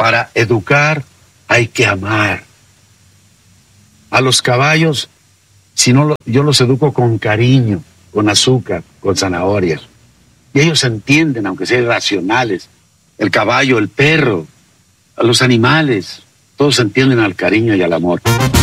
Para educar hay que amar. A los caballos, si no, yo los educo con cariño, con azúcar, con zanahorias. Y ellos entienden, aunque sean irracionales. El caballo, el perro, a los animales, todos entienden al cariño y al amor.